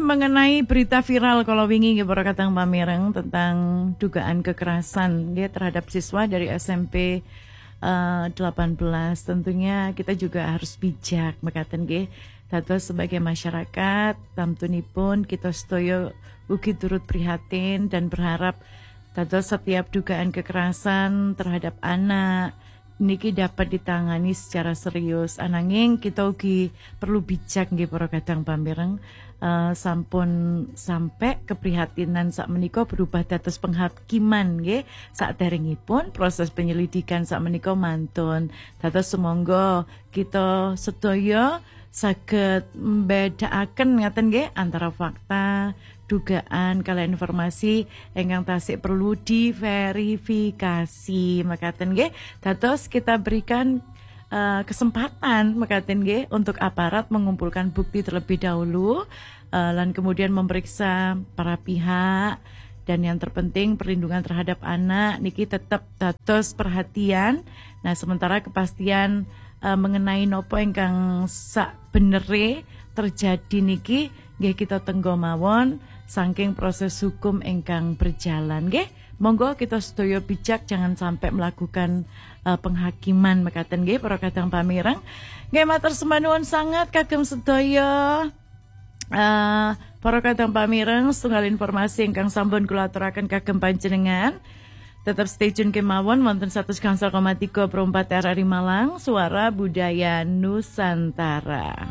mengenai berita viral kalau wingi nggih para katang pamireng tentang dugaan kekerasan nggih terhadap siswa dari SMP 18. Tentunya kita juga harus bijak mekaten nggih. Dados sebagai masyarakat tamtunipun kita sedaya ugi turut prihatin dan berharap dados setiap dugaan kekerasan terhadap anak niki dapat ditangani secara serius. Ananging kita ugi perlu bijak nggih para kadang pamireng. Sampun sampai keprihatinan sak menika berubah dados penghakiman nggih saderengipun proses penyelidikan sak menika mantun. Dados sumangga kita sedaya saged mbedakaken ngaten nggih antara fakta, dugaan kalian informasi ingkang tasik perlu diverifikasi mekaten nggih. Dados kita berikan kesempatan mekaten nggih untuk aparat mengumpulkan bukti terlebih dahulu dan kemudian memeriksa para pihak, dan yang terpenting perlindungan terhadap anak niki tetap dados perhatian. Nah, sementara kepastian mengenai nopo ingkang sak benere terjadi niki nggih kita tenggo mawon saking proses hukum ingkang berjalan nggih. Monggo kita sedaya bijak jangan sampai melakukan penghakiman mekaten nggih para kadang pamireng. Nggih matur sembah nuwun sanget kagem sedaya para kadang pamireng setunggal informasi ingkang sampun kula aturaken kagem panjenengan. Tetap stay tune kemawon wonten 100,3 RRI Malang, suara budaya Nusantara.